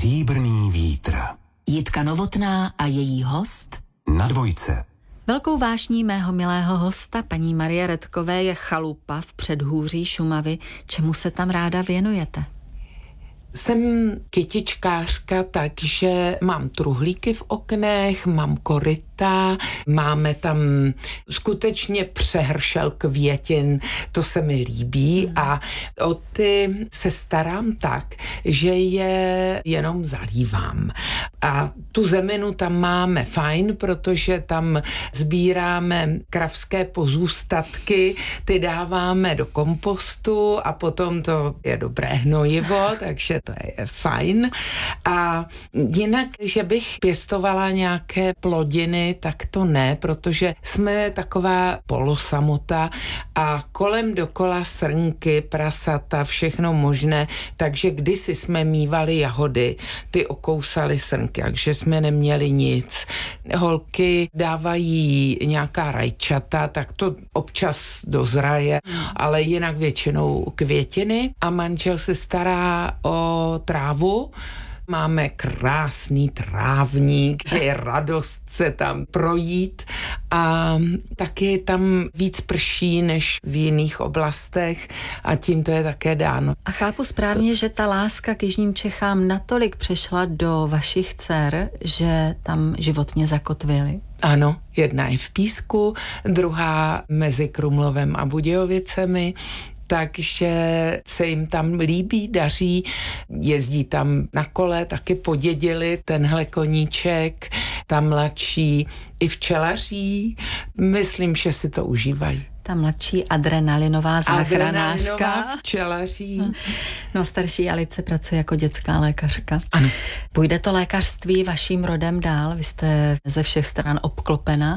Stříbrný vítr. Jitka Novotná a její host Na Dvojce. Velkou vášní mého milého hosta, paní Marie Redkové, je chalupa v předhůří Šumavy. Čemu se tam ráda věnujete? Jsem kytičkářka, takže mám truhlíky v oknech, mám koryta, máme tam skutečně přehršel květin, to se mi líbí a o ty se starám tak, že je jenom zalívám. A tu zeminu tam máme fajn, protože tam sbíráme kravské pozůstatky, ty dáváme do kompostu a potom to je dobré hnojivo, takže to je fajn. A jinak, že bych pěstovala nějaké plodiny, tak to ne, protože jsme taková polosamota a kolem dokola srnky, prasata, všechno možné, takže kdysi jsme mívali jahody, ty okousaly srnky, takže jsme neměli nic. Holky dávají nějaká rajčata, tak to občas dozraje, ale jinak většinou květiny a manžel se stará o trávu. Máme krásný trávník, že je radost se tam projít a taky tam víc prší než v jiných oblastech a tím to je také dáno. A chápu správně, že ta láska k jižním Čechám natolik přešla do vašich dcer, že tam životně zakotvily? Ano, jedna je v Písku, druhá mezi Krumlovem a Budějovicemi, takže se jim tam líbí, daří, jezdí tam na kole, taky podědili tenhle koníček, ta mladší i včelaří, myslím, že si to užívají. Ta mladší adrenalinová záchranářka. Adrenalinová včelaří. No, starší Alice pracuje jako dětská lékařka. Ano. Půjde to lékařství vaším rodem dál? Vy jste ze všech stran obklopena